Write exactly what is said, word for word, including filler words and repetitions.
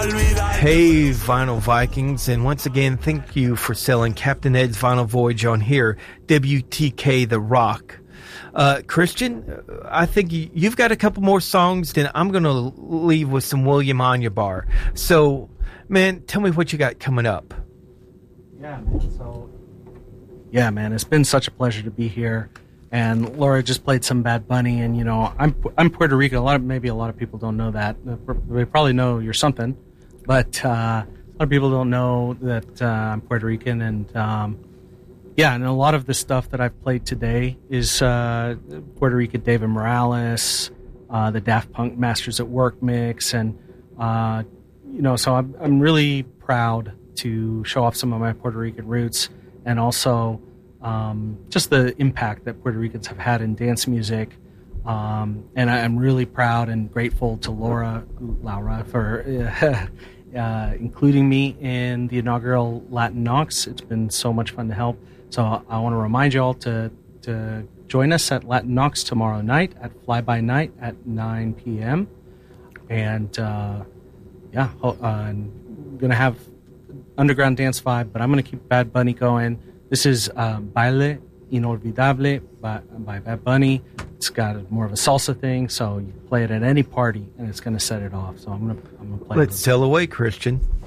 Hey, Vinyl Vikings, and once again, thank you for selling Captain Ed's Vinyl Voyage on here, W T K The Rock. Uh, Christian, I think you, you've got a couple more songs, then I'm going to leave with some William Onyeabor. So, man, tell me what you got coming up. Yeah, man, so... Yeah, man, it's been such a pleasure to be here. And Laura just played some Bad Bunny, and, you know, I'm I'm Puerto Rican. A lot of, maybe a lot of people don't know that. They probably know you're something. But uh, a lot of people don't know that uh, I'm Puerto Rican, and um, yeah, and a lot of the stuff that I've played today is uh, Puerto Rican David Morales, uh, the Daft Punk Masters at Work mix, and uh, you know, so I'm I'm really proud to show off some of my Puerto Rican roots, and also um, just the impact that Puerto Ricans have had in dance music. Um, and I, I'm really proud and grateful to Laura, Laura for. Uh, Uh, including me in the inaugural Latin Knox. It's been so much fun to help. So I want to remind you all to to join us at Latin Knox tomorrow night at Fly By Night at nine p.m. And uh, yeah, uh, I'm going to have underground dance vibe, but I'm going to keep Bad Bunny going. This is uh, Baile Inolvidable by, by Bad Bunny. It's got more of a salsa thing, so you play it at any party, and it's going to set it off. So I'm going to I'm going to play. Let's sail away, Christian.